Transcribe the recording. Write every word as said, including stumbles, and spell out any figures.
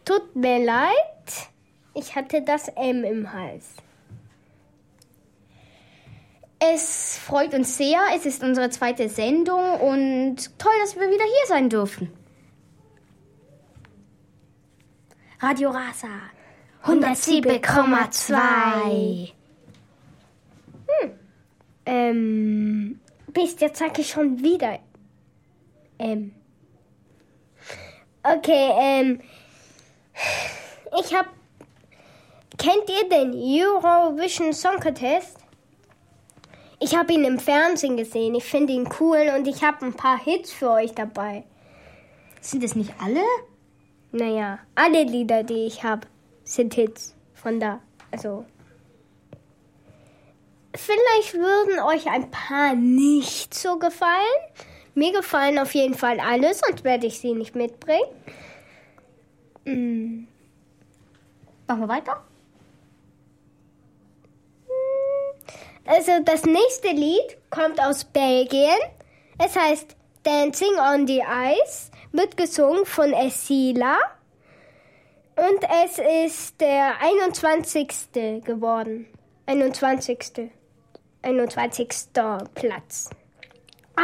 tut mir leid, ich hatte das M im Hals. Es freut uns sehr, es ist unsere zweite Sendung und toll, dass wir wieder hier sein dürfen. Radio Rasa hundertsieben Komma zwei. Hm. Ähm, Mist, jetzt sag ich schon wieder Ähm. Okay, ähm. Ich hab. Kennt ihr den Eurovision Song Contest? Ich habe ihn im Fernsehen gesehen. Ich finde ihn cool und ich habe ein paar Hits für euch dabei. Sind es nicht alle? Naja, alle Lieder, die ich habe, sind Hits von da. Also. Vielleicht würden euch ein paar nicht so gefallen. Mir gefallen auf jeden Fall alle, sonst werde ich sie nicht mitbringen. Mm. Machen wir weiter? Also das nächste Lied kommt aus Belgien. Es heißt Dancing on the Ice, wird gesungen von Essila. Und es ist der einundzwanzigste geworden. einundzwanzigste einundzwanzigster Platz.